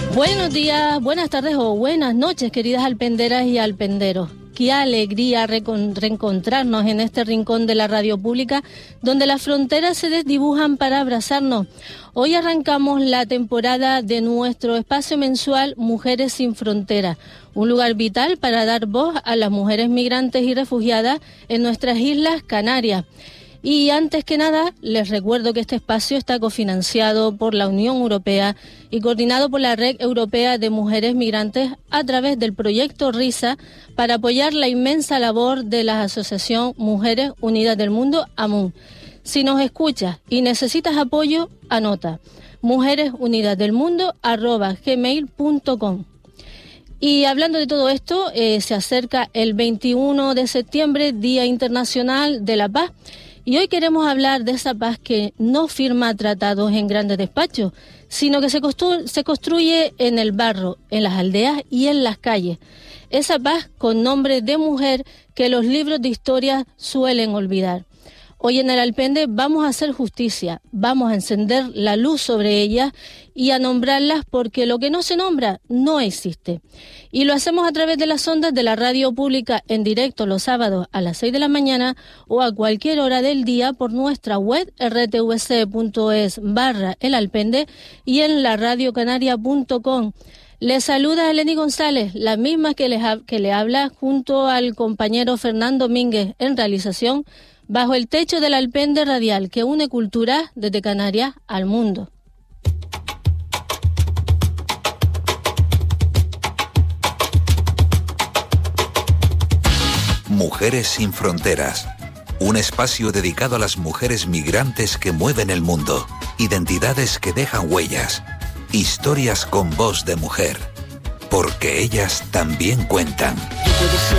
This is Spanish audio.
Buenos días, buenas tardes o buenas noches, queridas alpenderas y alpenderos. Qué alegría reencontrarnos en este rincón de la radio pública donde las fronteras se desdibujan para abrazarnos. Hoy arrancamos la temporada de nuestro espacio mensual Mujeres sin Fronteras, un lugar vital para dar voz a las mujeres migrantes y refugiadas en nuestras Islas Canarias. Y antes que nada, les recuerdo que este espacio está cofinanciado por la Unión Europea y coordinado por la Red Europea de Mujeres Migrantes a través del proyecto RISA para apoyar la inmensa labor de la Asociación Mujeres Unidas del Mundo, AMUN. Si nos escuchas y necesitas apoyo, anota mujeresunidasdelmundo@gmail.com. Y hablando de todo esto, se acerca el 21 de septiembre, Día Internacional de la Paz. Y hoy queremos hablar de esa paz que no firma tratados en grandes despachos, sino que se construye en el barro, en las aldeas y en las calles. Esa paz con nombre de mujer que los libros de historia suelen olvidar. Hoy en el Alpende vamos a hacer justicia, vamos a encender la luz sobre ellas y a nombrarlas porque lo que no se nombra no existe. Y lo hacemos a través de las ondas de la radio pública en directo los sábados a las 6 de la mañana o a cualquier hora del día por nuestra web rtvc.es/el Alpende y en laradiocanaria.com. Les saluda Eleni González, la misma que le habla junto al compañero Fernando Domínguez en realización, bajo el techo del Alpende Radial que une culturas desde Canarias al mundo. Mujeres sin Fronteras, un espacio dedicado a las mujeres migrantes que mueven el mundo, identidades que dejan huellas, historias con voz de mujer, porque ellas también cuentan.